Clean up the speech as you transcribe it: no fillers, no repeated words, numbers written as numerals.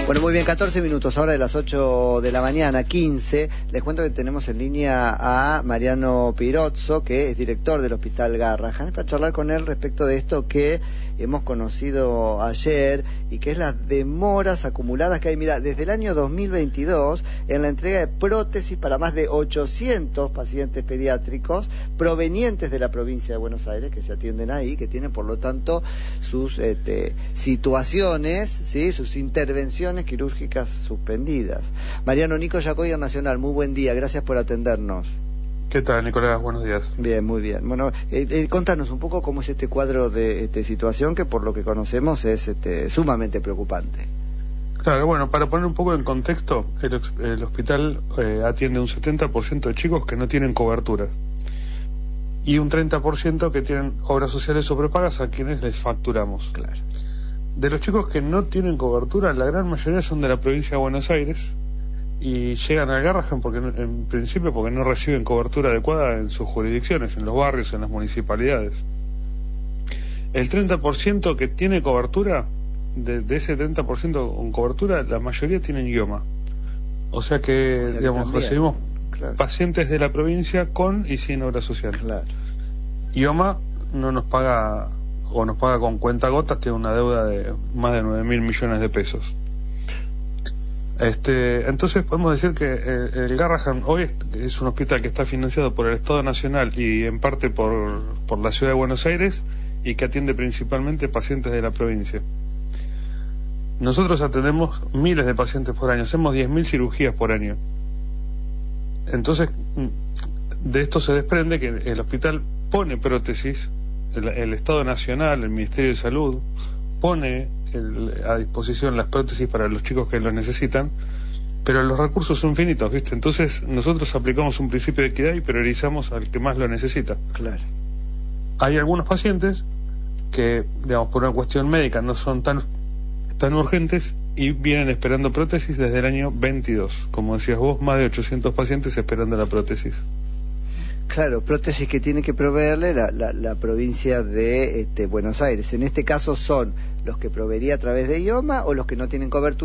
Bueno, muy bien, 14 minutos, ahora de las 8 de la mañana, 15. Les cuento que tenemos en línea a Mariano Pirozzo, que es director del Hospital Garrahan, para charlar con él respecto de esto que hemos conocido ayer y que es las demoras acumuladas que hay, mira, desde el año 2022 en la entrega de prótesis para más de 800 pacientes pediátricos provenientes de la provincia de Buenos Aires que se atienden ahí, que tienen por lo tanto sus situaciones, ¿sí? Sus intervenciones quirúrgicas suspendidas. Mariano, Nico Yacoy, Nacional, muy buen día, gracias por atendernos. ¿Qué tal, Nicolás? Buenos días. Bien, muy bien. Bueno, contanos un poco cómo es este cuadro de situación que por lo que conocemos es sumamente preocupante. Claro, bueno, para poner un poco en contexto, el hospital atiende un 70% de chicos que no tienen cobertura y un 30% que tienen obras sociales o prepagas a quienes les facturamos. Claro. De los chicos que no tienen cobertura, la gran mayoría son de la provincia de Buenos Aires y llegan al Garrahan porque no reciben cobertura adecuada en sus jurisdicciones, en los barrios, en las municipalidades. El 30% que tiene cobertura, de ese 30% con cobertura, la mayoría tienen IOMA. O sea que, digamos, recibimos pacientes de la provincia con y sin obra social. Claro. IOMA no nos paga, o nos paga con cuentagotas, tiene una deuda de más de 9.000 millones de pesos. Entonces podemos decir que el Garrahan hoy es un hospital que está financiado por el Estado Nacional y en parte por la Ciudad de Buenos Aires y que atiende principalmente pacientes de la provincia. Nosotros atendemos miles de pacientes por año, hacemos 10.000 cirugías por año. Entonces, de esto se desprende que el hospital pone prótesis, el Estado Nacional, el Ministerio de Salud, pone a disposición las prótesis para los chicos que los necesitan, pero los recursos son finitos, ¿viste? Entonces nosotros aplicamos un principio de equidad y priorizamos al que más lo necesita. Claro. Hay algunos pacientes que, digamos, por una cuestión médica no son tan urgentes y vienen esperando prótesis desde el año 22. Como decías vos, más de 800 pacientes esperando la prótesis. Claro, prótesis que tiene que proveerle la provincia de Buenos Aires. En este caso son los que proveería a través de IOMA o los que no tienen cobertura.